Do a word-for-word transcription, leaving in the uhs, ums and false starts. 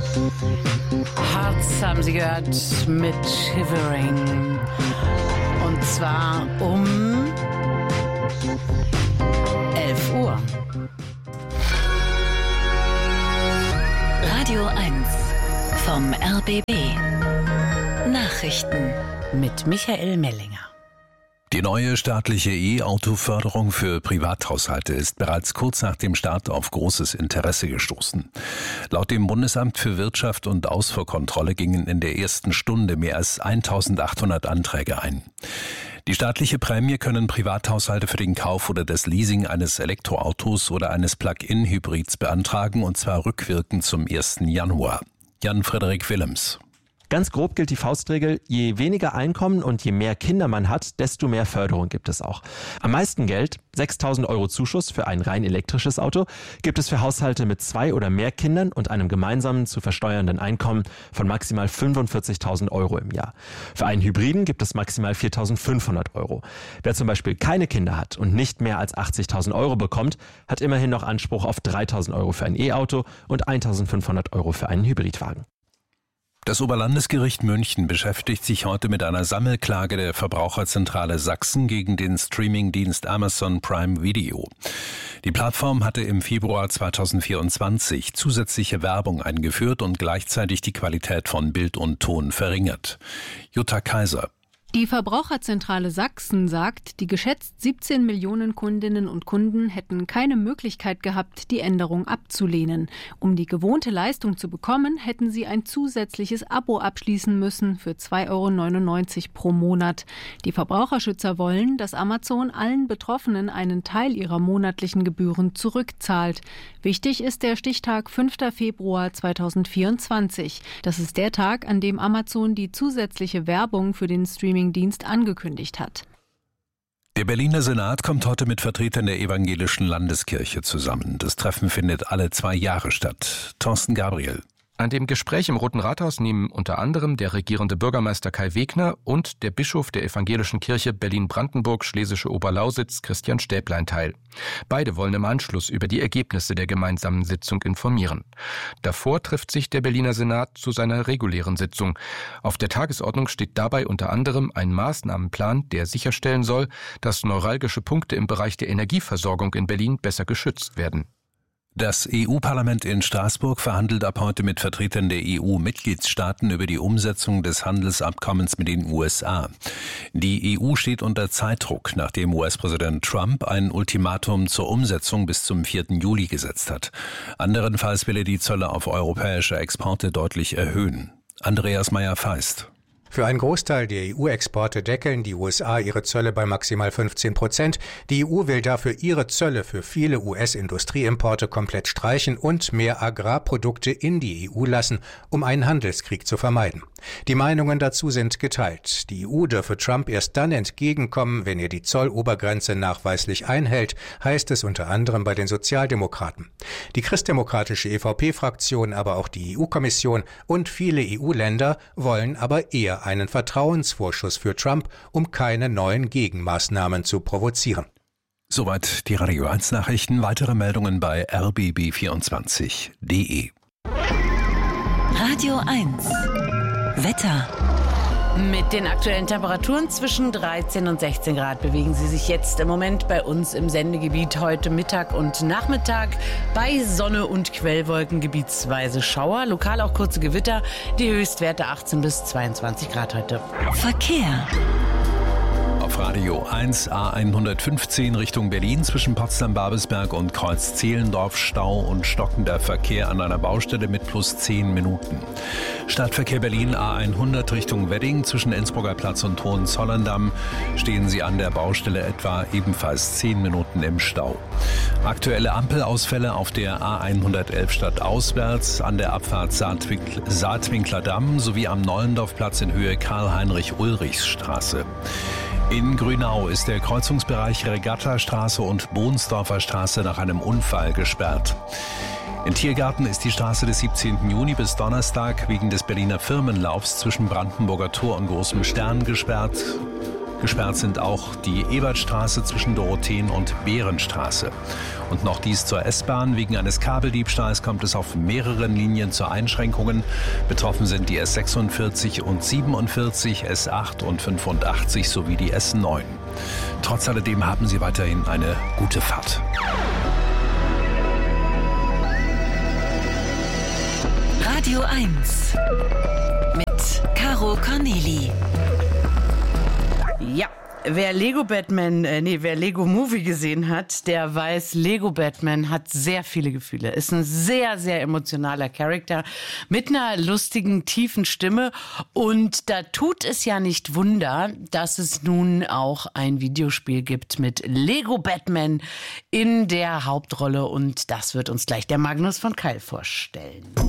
Hearts haben Sie gehört mit Shivering. Und zwar um elf Uhr. Radio eins vom R B B. Nachrichten Mit Michael Mellinger. Die neue staatliche E-Auto-Förderung für Privathaushalte ist bereits kurz nach dem Start auf großes Interesse gestoßen. Laut dem Bundesamt für Wirtschaft und Ausfuhrkontrolle gingen in der ersten Stunde mehr als eintausendachthundert Anträge ein. Die staatliche Prämie können Privathaushalte für den Kauf oder das Leasing eines Elektroautos oder eines Plug-in-Hybrids beantragen, und zwar rückwirkend zum ersten Januar. Jan-Frederik Willems. Ganz grob gilt die Faustregel, je weniger Einkommen und je mehr Kinder man hat, desto mehr Förderung gibt es auch. Am meisten Geld, sechstausend Euro Zuschuss für ein rein elektrisches Auto, gibt es für Haushalte mit zwei oder mehr Kindern und einem gemeinsamen zu versteuernden Einkommen von maximal fünfundvierzigtausend Euro im Jahr. Für einen Hybriden gibt es maximal viertausendfünfhundert Euro. Wer zum Beispiel keine Kinder hat und nicht mehr als achtzigtausend Euro bekommt, hat immerhin noch Anspruch auf dreitausend Euro für ein E-Auto und eintausendfünfhundert Euro für einen Hybridwagen. Das Oberlandesgericht München beschäftigt sich heute mit einer Sammelklage der Verbraucherzentrale Sachsen gegen den Streamingdienst Amazon Prime Video. Die Plattform hatte im Februar zweitausendvierundzwanzig zusätzliche Werbung eingeführt und gleichzeitig die Qualität von Bild und Ton verringert. Jutta Kaiser. Die Verbraucherzentrale Sachsen sagt, die geschätzt siebzehn Millionen Kundinnen und Kunden hätten keine Möglichkeit gehabt, die Änderung abzulehnen. Um die gewohnte Leistung zu bekommen, hätten sie ein zusätzliches Abo abschließen müssen für zwei Euro neunundneunzig pro Monat. Die Verbraucherschützer wollen, dass Amazon allen Betroffenen einen Teil ihrer monatlichen Gebühren zurückzahlt. Wichtig ist der Stichtag fünfter Februar zweitausendvierundzwanzig. Das ist der Tag, an dem Amazon die zusätzliche Werbung für den Streaming Dienst angekündigt hat. Der Berliner Senat kommt heute mit Vertretern der evangelischen Landeskirche zusammen. Das Treffen findet alle zwei Jahre statt. Thorsten Gabriel. An dem Gespräch im Roten Rathaus nehmen unter anderem der regierende Bürgermeister Kai Wegner und der Bischof der evangelischen Kirche Berlin-Brandenburg-Schlesische Oberlausitz Christian Stäblein teil. Beide wollen im Anschluss über die Ergebnisse der gemeinsamen Sitzung informieren. Davor trifft sich der Berliner Senat zu seiner regulären Sitzung. Auf der Tagesordnung steht dabei unter anderem ein Maßnahmenplan, der sicherstellen soll, dass neuralgische Punkte im Bereich der Energieversorgung in Berlin besser geschützt werden. Das E U-Parlament in Straßburg verhandelt ab heute mit Vertretern der E U-Mitgliedstaaten über die Umsetzung des Handelsabkommens mit den U S A. Die E U steht unter Zeitdruck, nachdem U S-Präsident Trump ein Ultimatum zur Umsetzung bis zum vierten Juli gesetzt hat. Anderenfalls will er die Zölle auf europäische Exporte deutlich erhöhen. Andreas Meyer-Feist. Für einen Großteil der E U-Exporte deckeln die U S A ihre Zölle bei maximal fünfzehn Prozent. Die E U will dafür ihre Zölle für viele U S-Industrieimporte komplett streichen und mehr Agrarprodukte in die E U lassen, um einen Handelskrieg zu vermeiden. Die Meinungen dazu sind geteilt. Die E U dürfe Trump erst dann entgegenkommen, wenn er die Zollobergrenze nachweislich einhält, heißt es unter anderem bei den Sozialdemokraten. Die christdemokratische E V P-Fraktion, aber auch die E U-Kommission und viele E U-Länder wollen aber eher einen Vertrauensvorschuss für Trump, um keine neuen Gegenmaßnahmen zu provozieren. Soweit die Radio eins Nachrichten. Weitere Meldungen bei r b b vierundzwanzig punkt d e. Radio eins Wetter. Mit den aktuellen Temperaturen zwischen dreizehn und sechzehn Grad bewegen sie sich jetzt im Moment bei uns im Sendegebiet heute Mittag und Nachmittag. Bei Sonne und Quellwolken gebietsweise Schauer, lokal auch kurze Gewitter. Die Höchstwerte achtzehn bis zweiundzwanzig Grad heute. Verkehr. Auf Radio eins A hundertfünfzehn Richtung Berlin zwischen Potsdam-Babelsberg und Kreuz-Zehlendorf Stau und stockender Verkehr an einer Baustelle mit plus zehn Minuten. Stadtverkehr Berlin A hundert Richtung Wedding zwischen Innsbrucker Platz und Hohenzollern-Damm stehen Sie an der Baustelle etwa ebenfalls zehn Minuten im Stau. Aktuelle Ampelausfälle auf der A hundertelf stadtauswärts an der Abfahrt Saatwinkler Damm sowie am Nollendorfplatz in Höhe Karl-Heinrich-Ulrichs-Straße. In Grünau ist der Kreuzungsbereich Regattastraße und Bohnsdorfer Straße nach einem Unfall gesperrt. In Tiergarten ist die Straße des siebzehnten Juni bis Donnerstag wegen des Berliner Firmenlaufs zwischen Brandenburger Tor und Großem Stern gesperrt. Gesperrt sind auch die Ebertstraße zwischen Dorotheen und Behrenstraße. Und noch dies zur S-Bahn. Wegen eines Kabeldiebstahls kommt es auf mehreren Linien zu Einschränkungen. Betroffen sind die S sechsundvierzig und siebenundvierzig, S acht und fünfundachtzig sowie die S neun. Trotz alledem haben Sie weiterhin eine gute Fahrt. Radio eins mit Caro Corneli. Ja. Wer Lego Batman, äh, nee, wer Lego Movie gesehen hat, der weiß, Lego Batman hat sehr viele Gefühle. Ist ein sehr, sehr emotionaler Charakter mit einer lustigen, tiefen Stimme. Und da tut es ja nicht Wunder, dass es nun auch ein Videospiel gibt mit Lego Batman in der Hauptrolle. Und das wird uns gleich der Magnus von Keil vorstellen.